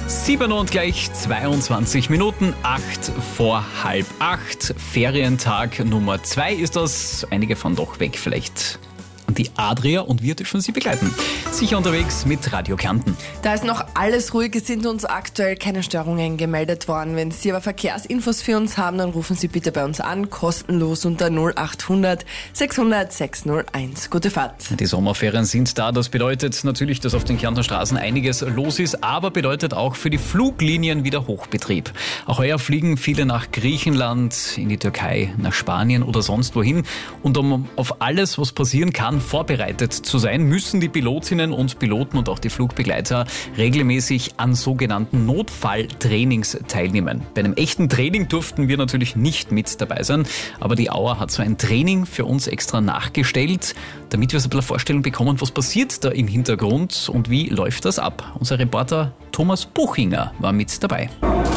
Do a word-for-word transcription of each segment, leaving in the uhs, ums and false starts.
Sieben und gleich zweiundzwanzig Minuten, acht vor halb acht. Ferientag Nummer zwei ist das. Einige fahren doch weg vielleicht. Und die Adria und wir dürfen Sie begleiten. Sicher unterwegs mit Radio Kärnten. Da ist noch alles ruhig, es sind uns aktuell keine Störungen gemeldet worden. Wenn Sie aber Verkehrsinfos für uns haben, dann rufen Sie bitte bei uns an, kostenlos unter null acht hundert sechshundert sechshunderteins. Gute Fahrt. Die Sommerferien sind da, das bedeutet natürlich, dass auf den Kärntner Straßen einiges los ist, aber bedeutet auch für die Fluglinien wieder Hochbetrieb. Auch heuer fliegen viele nach Griechenland, in die Türkei, nach Spanien oder sonst wohin. Und um auf alles, was passieren kann, vorbereitet zu sein, müssen die Pilotinnen und Piloten und auch die Flugbegleiter regelmäßig an sogenannten Notfalltrainings teilnehmen. Bei einem echten Training durften wir natürlich nicht mit dabei sein, aber die Auer hat so ein Training für uns extra nachgestellt, damit wir so ein bisschen eine Vorstellung bekommen, was passiert da im Hintergrund und wie läuft das ab. Unser Reporter Thomas Buchinger war mit dabei.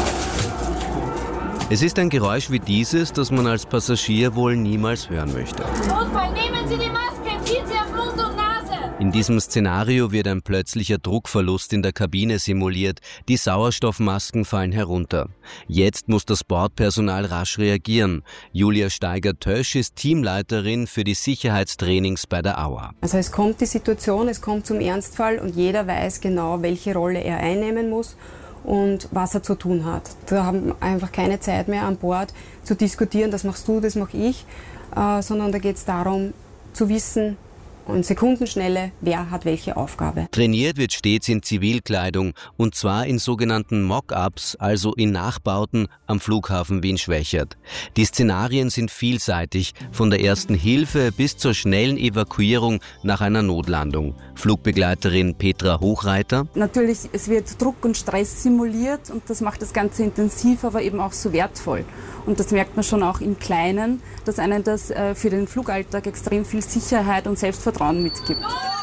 Es ist ein Geräusch wie dieses, das man als Passagier wohl niemals hören möchte. Notfall, nehmen Sie die Maske, ziehen Sie auf Mund und Nase. In diesem Szenario wird ein plötzlicher Druckverlust in der Kabine simuliert. Die Sauerstoffmasken fallen herunter. Jetzt muss das Bordpersonal rasch reagieren. Julia Steiger-Tösch ist Teamleiterin für die Sicherheitstrainings bei der Auer. Also es kommt die Situation, es kommt zum Ernstfall und jeder weiß genau, welche Rolle er einnehmen muss und was er zu tun hat. Da haben wir einfach keine Zeit mehr an Bord zu diskutieren, das machst du, das mache ich, äh, sondern da geht es darum zu wissen, in Sekundenschnelle, wer hat welche Aufgabe. Trainiert wird stets in Zivilkleidung und zwar in sogenannten Mock-ups, also in Nachbauten am Flughafen Wien-Schwächert. Die Szenarien sind vielseitig, von der ersten Hilfe bis zur schnellen Evakuierung nach einer Notlandung. Flugbegleiterin Petra Hochreiter. Natürlich, es wird Druck und Stress simuliert und das macht das Ganze intensiv, aber eben auch so wertvoll. Und das merkt man schon auch im Kleinen, dass einem das äh, für den Flugalltag extrem viel Sicherheit und Selbstvertrauen mitgibt.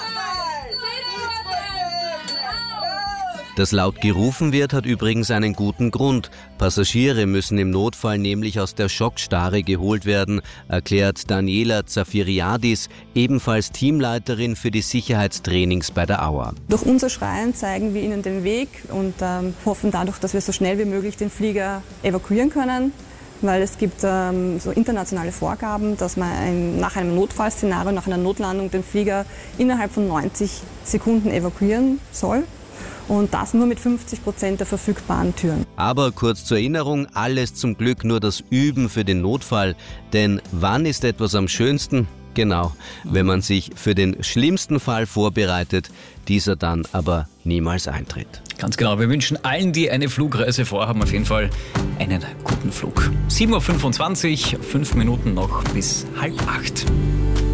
Dass laut gerufen wird, hat übrigens einen guten Grund. Passagiere müssen im Notfall nämlich aus der Schockstarre geholt werden, erklärt Daniela Zafiriadis, ebenfalls Teamleiterin für die Sicherheitstrainings bei der Auer. Durch unser Schreien zeigen wir ihnen den Weg und ähm, hoffen dadurch, dass wir so schnell wie möglich den Flieger evakuieren können. Weil es gibt ähm, so internationale Vorgaben, dass man ein, nach einem Notfallszenario, nach einer Notlandung den Flieger innerhalb von neunzig Sekunden evakuieren soll. Und das nur mit fünfzig Prozent der verfügbaren Türen. Aber kurz zur Erinnerung, alles zum Glück nur das Üben für den Notfall. Denn wann ist etwas am schönsten? Genau, wenn man sich für den schlimmsten Fall vorbereitet, dieser dann aber niemals eintritt. Ganz genau, wir wünschen allen, die eine Flugreise vorhaben, auf jeden Fall einen guten Flug. sieben Uhr fünfundzwanzig, fünf Minuten noch bis halb acht.